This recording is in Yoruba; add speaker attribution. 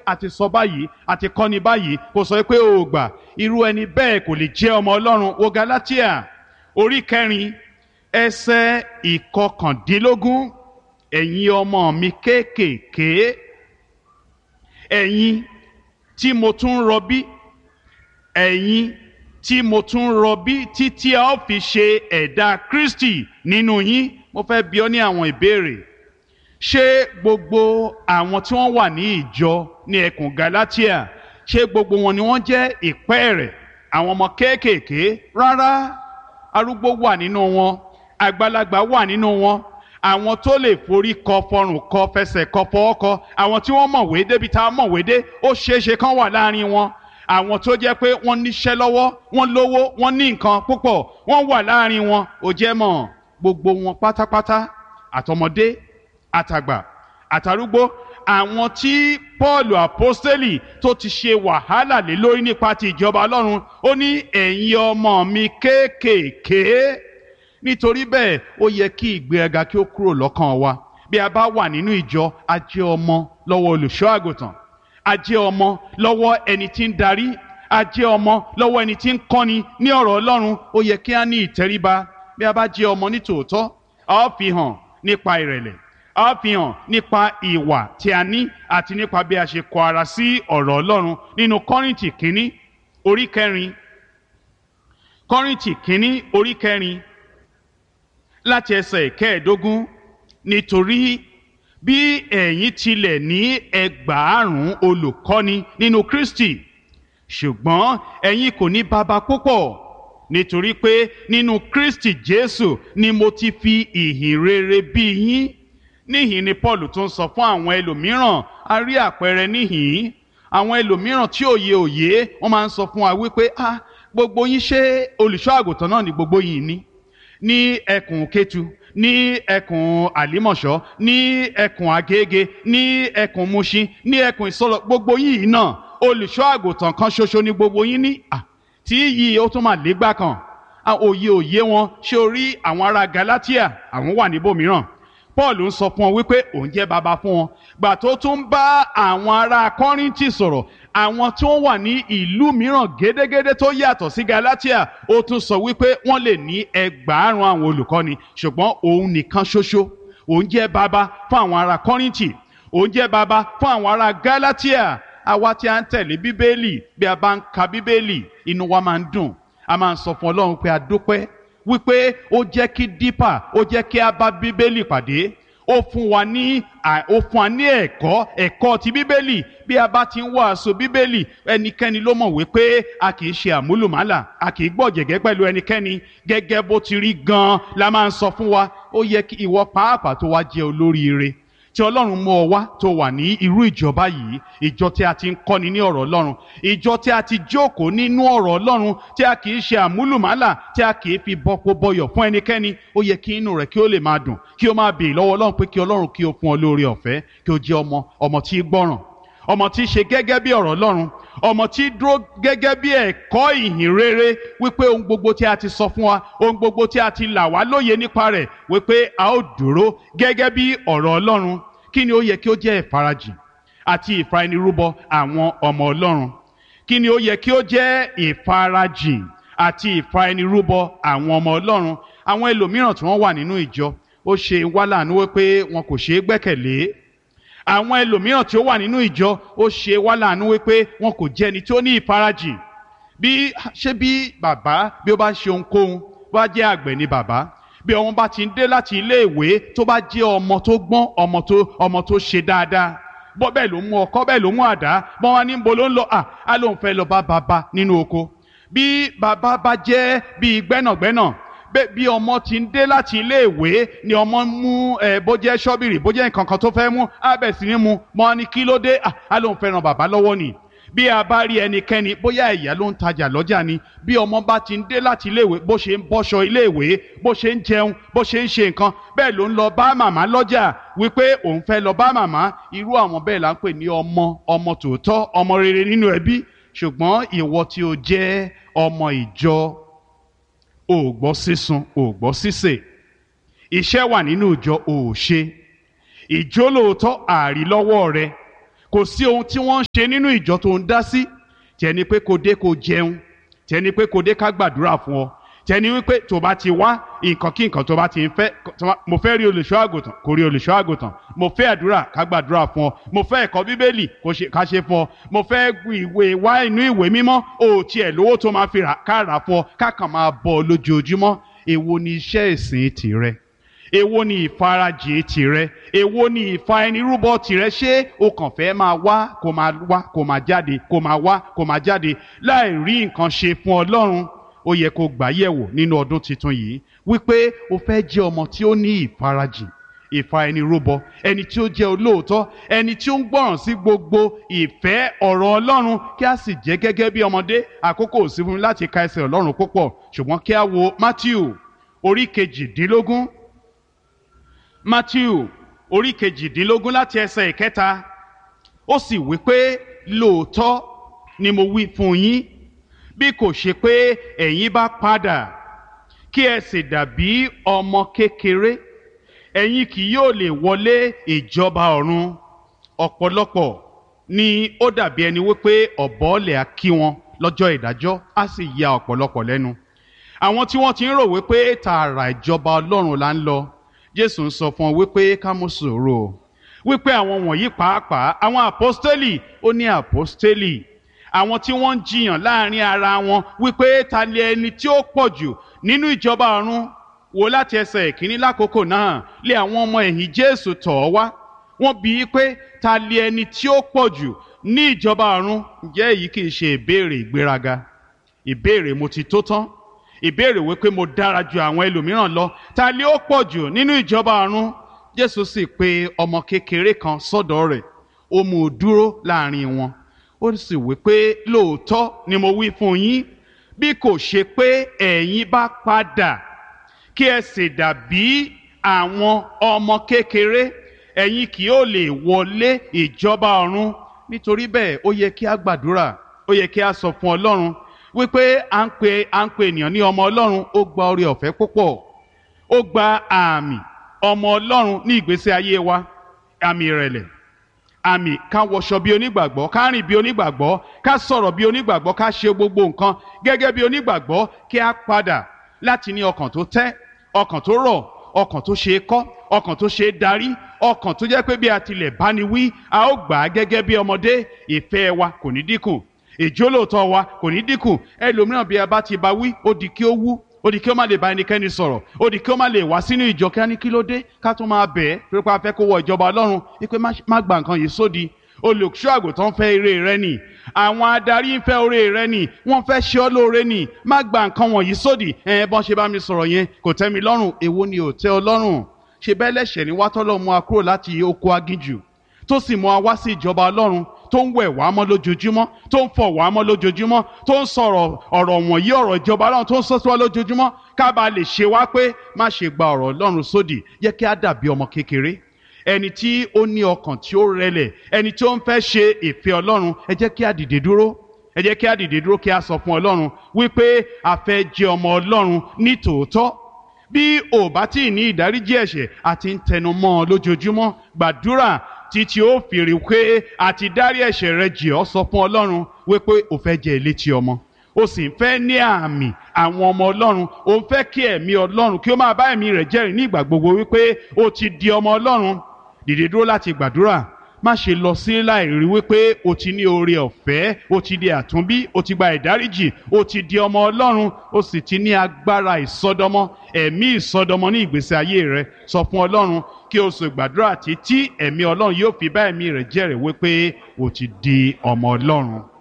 Speaker 1: a ti sọ báyìí a ti kọ́ ni báyìí kò sọ pé o ò gbà, irú ẹni bẹ́ẹ̀ kò lè jẹ́ ọmọ Ọlọ́run. Wo Gálátíà orí 4 ẹsẹ̀ 19, ẹ̀yin ọmọ mi kéékèèké, ẹ̀yin tí mo tún rọbí, ẹ̀yin tí mo tún rọbí títí a ó fi ṣe ẹ̀dá Kristi nínú yín. Mo fẹ́ bi ọ́ ní àwọn ìbéèrè. Ṣé gbogbo àwọn tí wọ́n wà ní ìjọ ní ẹkùn Gálátíà, ṣé gbogbo wọn ni wọ́n jẹ́ ìpẹ́ẹ̀rẹ̀ àwọn ọmọ kéékèèké? Rárá, arúgbó wà nínú wọn, àgbàlagbà wà nínú wọn, àwọn tó lè forí kọ, fọrùn kọ, fẹsẹ̀ kọ, fọwọ́ kọ, àwọn tí wọ́n mọ̀wé débi tá a mọ̀wé dé, ó ṣeéṣe kán wà láàrin wọn. Àwọn tó jẹ́ pé wọ́n níṣẹ́ lọ́wọ́, wọ́n lówó, wọ́n ní nǹkan púpọ̀, wọ́n wà láàrin wọn. Ó jẹ́ mọ̀ gbogbo wọn pátápátá, àtọmọdé àtàgbà àtàrúgbó, àwọn tí Pọ́ọ̀lù àpọ́stélì tó ti ṣe wàhálà lé lórí nípa ti ìjọba Ọlọ́run, ó ní ẹ̀yin ọmọ mi kéékèèké. Nítorí bẹ́ẹ̀ ó yẹ kí ìgbéraga kí ó kúrò lọ́kàn wa. Bí a bá wà nínú ìjọ, a jẹ́ ọmọ lọ́wọ́ olùṣọ́ àgùntàn, a jẹ́ ọmọ lọ́wọ́ ẹni tí ń darí, a jẹ́ ọmọ lọ́wọ́ ẹni tí ń kọ́ni ní ọ̀rọ̀ Ọlọ́run. Ó yẹ kí a ní ìtẹríba. Bí a bá jẹ́ ọmọ ní tòótọ́, a ó fi hàn nípa ìrẹ̀lẹ̀, a ó fi hàn nípa ìwà tí a ní àti nípa bí a ṣe kọ ara sí ọ̀rọ̀ Ọlọ́run. Nínú Kọ́ríńtì kínní orí 4, Kọ́ríńtì kínní orí 4 láti ẹsẹ̀ 15, nítorí bí ẹ̀yin tilẹ̀ ní 1000 olùkọ́ni nínú Kristi, ṣùgbọ́n ẹ̀yin kò ní baba púpọ̀, nítorí pé nínú Kristi Jésù ni mo ti fi ìhìn rere bí yín. Níhìn ni Paul tún sọ fún àwọn ẹlòmíràn. A rí àpẹẹrẹ níhìn. Àwọn ẹlòmíràn tí òye wọ́n máa ń sọ fún wa wípé gbogbo yín ṣé olùṣọ́ àgùntàn náà ni gbogbo yín ní ẹkùn Kétu, ní ẹkùn Àlímọ̀ṣọ́, ní ẹkùn Agége, ní ẹkùn Mushin, ní ẹkùn Ìsọlọ̀, gbogbo yín náà olùṣọ́ àgùntàn kan ṣoṣo ni gbogbo yín ní. Tí yìí ó tún máa légbá kan. Òye wọn. Ṣé o rí àwọn ará Gálátíà? Àwọn wà níbòmíràn. Paul ń sọ fún wọn wípé òun jẹ́ baba fún wọn. Gbà tó tún bá àwọn ará Kọ́ríńtì sọ̀rọ̀, àwọn tí wọ́n wà ní ìlú mìíràn gédégédé tó yàtọ̀ sí Gálátíà, ó tún sọ wípé wọ́n lè ní 1000 àwọn olùkọ́ni, ṣùgbọ́n òun nìkan ṣoṣo, òun jẹ́ baba fún àwọn ará Kọ́ríńtì, òun jẹ́ baba fún àwọn ará Gálátíà. Àwa tí a ń tẹ̀lé Bíbélì, bí a bá ń ka Bíbélì, inú wa máa ń dùn. A máa ń sọ fún Ọlọ́run pé a dúpẹ́ wípé ó jẹ́ kí dípà, ó jẹ́ kí a bá Bíbélì pàdé. Ó fún wa ní ẹ̀kọ́ ti Bíbélì. Bí a bá ti ń wàásù Bíbélì, ẹnikẹ́ni ló mọ̀ wípé a kì í ṣe àmúlùmálà, a kì í gbọ̀jẹ̀gẹ́ pẹ̀lú ẹnikẹ́ni. Gẹ́gẹ́ bó ti rí gan-an la máa ń sọ fún wa. Ó yẹ kí ìwọ pàápàá tó wá jẹ́ olóríire, tí Ọlọ́run mú ọ wá tó wà ní irú ìjọba yìí, ìjọ tí a ti ń kọ́ni ní ọ̀rọ̀ Ọlọ́run, ìjọ tí a ti jókòó nínú ọ̀rọ̀ Ọlọ́run, tí a kì í ṣe àmúlùmálà, tí a kì í fi bọ́pọ̀ bọyọ̀ fún ẹnikẹ́ni. Ó yẹ kí inú rẹ̀ kí ó lè máa dùn, kí ó máa béè lọ́wọ́ Ọlọ́run pé kí Ọlọ́run kí ó fún ọ lóore ọ̀fẹ́, kí ó jẹ́ ọmọ tí gbọ́ràn, ọmọ tí ṣe gẹ́gẹ́ bí ọ̀rọ̀ Ọlọ́run, ọmọ tí dúró gẹ́gẹ́ bí ẹ̀kọ́ ìhìn rere, wípé ohun gbogbo tí a ti sọ fún wa, ohun gbogbo tí a ti là wá lóye nípa rẹ̀, wípé a ó dúró gẹ́gẹ́ bí ọ̀rọ̀ Ọlọ́run. Kí ni ó yẹ kí ó jẹ́ ìfarajìn àti ìfaraẹnirúbọ àwọn ọmọ Ọlọ́run? Kí ni ó yẹ kí ó jẹ́ ìfarajìn àti ìfaraẹnirúbọ àwọn ọmọ Ọlọ́run? Àwọn ẹlòmíràn tí wọ́n wà nínú ìjọ, ó ṣe wá láàánú wípé wọn kò ṣeé gbẹ́kẹ̀lé. Àwọn ẹlòmíràn tí ó wà nínú ìjọ, ó ṣe wá láàánú wípé wọn kò jẹ́ ẹni tí ó ní ìfarajìn. Ṣé bí bàbá bí ó bá ṣe ohunkóhun, bá jẹ́ àgbẹ̀ ni bàbá, bí ọmọ bá ti ń dé láti ilé ìwé, tó bá jẹ́ ọmọ tó gbọ́n, ọmọ tó ṣe dáadáa, bẹ́ẹ̀ ló mú ọkọ́, bẹ́ẹ̀ ló mú àdá, bọ́n wá ní bo ló ń lọ, á lóun fẹ́ lọ bá bàbá nínú oko. Bí bàbá bá jẹ́ bí gbẹ́nàgbẹ́nà, bí ọmọ ti ń dé láti ilé ìwé ni ọmọ mú bó jẹ́ ṣọ́bìrì, bó jẹ́ nǹkan kan tó fẹ́ mú, á bẹ̀ sí ní mu, mọ́ ní kí ló dé, á lóun fẹ́ ràn bàbá lọ́wọ́ ni. Bí a bá rí ẹnikẹ́ni, bóyá ìyá ló ń tajà lọ́jà ni, bí ọmọ bá ti ń dé láti iléèwé, bó ṣe ń bọ́ṣọ iléèwé, bó ṣe ń jẹun, bó ṣe ń ṣe nǹkan, bẹ́ẹ̀ ló ń lọ bá màmá lọ́jà wípé òun fẹ́ lọ bá màmá. Irú àwọn bẹ́ẹ̀ là ń pè ní ọmọ tòótọ́, ọmọ rere nínú ẹbí. Ṣùgbọ́n ìwọ tí o jẹ́ ọmọ ìjọ, o ò gbọ́ sísun, o ò gbọ́ sísè, iṣẹ́ wà nínú ìjọ, o ò ṣe. Ìjólóòtọ́ àrí lọ́wọ́ rẹ, kò sí ohun tí wọ́n ń ṣe nínú ìjọ tó ń dá sí tiẹ̀ ni pé kò dé kò jẹun tiẹ̀ ni pé kò dé ká gbàdúrà fún ọ tiẹ̀ ni wípé tó bá ti wá nǹkan kí nǹkan tó bá ti ń fẹ́ mo fẹ́ rí olùṣọ́ àgùntàn kò rí olùṣọ́ àgùntàn mo fẹ́ àdúrà ká gbàdúrà fún ọ mo fẹ́ ẹ̀kọ́ bíbélì ká ṣe fún ọ mo fẹ́ wá inú ìwé mímọ́ o tiẹ̀ lówó tó máa fi ká rà fún ọ ká kàn máa bọ̀ lójoojúmọ́ èwo ni iṣẹ́ ìsìn tìrẹ èwo ni ìfarajìn tìrẹ èwo ni ìfa ẹni rúbọ tìrẹ ṣé o kàn fẹ́ máa wá kó máa jáde kó máa wá kó máa jáde láì rí nǹkan ṣe fún Ọlọ́run ó yẹ kó gbà yẹ̀wò nínú ọdún tuntun yìí wípé o fẹ́ jẹ́ ọmọ tí ó ní ìfarajìn ìfa ẹni rúbọ ẹni tí ó jẹ́ olóòótọ́ ẹni tí ó ń gbọ́ràn sí gbogbo ìfẹ́ ọ̀rọ̀ Ọlọ́run kí a sì jẹ́ gẹ́gẹ́ bí ọmọdé àkókò ò sí fún mi láti ka ẹsẹ̀ Ọlọ́run púpọ̀ ṣùgbọ́n kí a wo Mátíù orí kejìdínlógún láti ẹsẹ̀ ìkẹta ó sì wí pé lóòótọ́ ni mo wí fún yín bí kò ṣe pé ẹ̀yin bá padà kí ẹ sì dàbí ọmọ kékeré ẹ̀yin kì yóò lè wọlé ìjọba ọ̀run ọ̀pọ̀lọpọ̀ ni ó dàbí ẹni wípé ọ̀bọ̀ọ̀lẹ̀ á kí wọn lọ́jọ́ ìdájọ́ á sì ya ọ̀pọ̀lọpọ̀ lẹ́nu àwọn tí wọ́n ti ń rò wípé tààrà ìjọba Ọlọ́run là ń lọ Jésù ń sọ fún ọ wípé ká mú sùúrù wípé àwọn wọ̀nyí pàápàá àwọn àpọ́stélì ó ní àpọ́stélì àwọn tí wọ́n ń jiyàn láàrin ara wọn wípé ta ni ẹni tí ó pọ̀ jù nínú ìjọba ọ̀run wò láti ẹsẹ̀ ìkíní lákòókò náà lé àwọn ọmọ ẹ̀yìn Jésù tọ̀ ọ́ wá wọ́n bi í pé ta ni ẹni tí ó pọ̀ jù ní ìjọba ọ̀run ǹjẹ́ èyí kì í ṣe ìbéèrè ìgbéraga ìbéèrè mo ti tó tán ìbéèrè wípé mo dára ju àwọn ẹlòmíràn lọ ta ni ó pọ̀ jù nínú ìjọba ọ̀run Jésù sì pe ọmọ kékeré kan sọ́dọ̀ rẹ̀ ó mú un dúró láàrin wọn ó sì wí pé lóòótọ́ ni mo wí fún yín bí kò ṣe pé ẹ̀yin bá padà kí ẹ sì dàbí àwọn ọmọ kékeré ẹ̀yin kì yóò lè wọlé ìjọba ọ̀run nítorí bẹ́ẹ̀ ó yẹ kí a gbàdúrà ó yẹ kí a sọ fún Ọlọ́run wípé à ń pe ènìyàn ní ọmọ Ọlọ́run ó gba oore ọ̀fẹ́ púpọ̀ ó gba àmì ọmọ Ọlọ́run ní ìgbésí ayé wa àmì ìrẹ̀lẹ̀ àmì ká wọṣọ bí onígbàgbọ́ ká rìn bí onígbàgbọ́ ká sọ̀rọ̀ bí onígbàgbọ́ ká ṣe gbogbo nǹkan gẹ́gẹ́ bí onígbàgbọ́ kí a padà láti ní ọkàn tó tẹ́ ọkàn tó rọ̀ ọkàn tó ṣe é kọ́ ọkàn tó ṣe é darí ọkàn tó jẹ́ pé bí a tilẹ̀ bá ni wí a ó gbà á gẹ́gẹ́ bí ọmọdé ìfẹ́ wa kò ní dínkù ìjólóòtọ́ wa kò ní dínkù ẹlòmíràn bí a bá ti bá wí ó di kí ó wú ó di kí ó má lè bá ẹnikẹ́ni sọ̀rọ̀ ó di kí ó má lè wá sínú ìjọ kí á ní kí ló dé ká tún máa bẹ̀ ẹ́ pé a fẹ́ kó wọ ìjọba Ọlọ́run wípé má gba nǹkan yìí sódi olùṣọ́ àgùntàn fẹ́ ire rẹ nì àwọn adarí ń fẹ́ oore rẹ nì wọ́n fẹ́ ṣe ọ́ lóore nì má gba nǹkan wọ̀nyí sódi bọ́n ṣe bá mi sọ̀rọ̀ yẹn kò tẹ́ mi lọ́rùn èwo ni ò tẹ́ ọ lọ́rùn ṣe bẹ́ẹ̀ lẹ́ṣẹ̀ ni wá tọ́lọ́ mú wa kúrò láti oko aginjù tó sì mú wa wá sí ìjọba Ọlọ́run tó ń wẹ̀ wá mọ́ lójoojúmọ́ tó ń fọ̀ wá mọ́ lójoojúmọ́ tó ń sọ̀rọ̀ ọ̀rọ̀ wọ̀nyí ọ̀rọ̀ ìjọba Ọlọ́run tó ń sọ sí wa lójoojúmọ́ ká bá lè ṣe wá pé má ṣe gba ọ̀rọ̀ Ọlọ́run sódì yẹ kí á dàbí ọmọ kékeré ẹni tí ó ní ọkàn tí ó rẹlẹ̀ ẹni tí ó ń fẹ́ ṣe ìfẹ́ Ọlọ́run ẹ jẹ́ kí á dìde dúró ẹ jẹ́ kí á dìde dúró kí á sọ fún Ọlọ́run wípé a fẹ́ jẹ́ ọmọ Ọlọ́run ní tòótọ́ bí ò bá tí ì ní ìdáríjì ẹ̀ṣẹ̀ àti ń tẹnu mọ́ ọ lójoojúmọ́ gbàdúrà títí ó fìrí pé àti dárí ẹ̀ṣẹ̀ rẹ jì ọ́ sọ fún Ọlọ́run wípé o fẹ́ jẹ́ elétí ọmọ o sì ń fẹ́ ní àmì àwọn ọmọ Ọlọ́run o ń fẹ́ kí ẹ̀mí Ọlọ́run kí ó máa bá ẹ̀mí rẹ̀ jẹ́rìí ní ìgbà gbogbo wípé o ti di ọmọ Ọlọ́run dìde dúró láti gbàdúrà má ṣe lọ sí láìrí wípé o ti ní oore ọ̀fẹ́ o ti di àtúnbí o ti gba ìdáríjì o ti di ọmọ Ọlọ́run o sì ti ní agbára ìsọdọmọ ẹ̀mí ìsọdọmọ ní ìgbésí ayé rẹ sọ fún Ọlọ́run kí o sì gbàdúrà títí ẹ̀mí Ọlọ́run yóò fi bá ẹ̀mí rẹ̀ jẹ́rìí wípé o ti di ọmọ Ọlọ́run.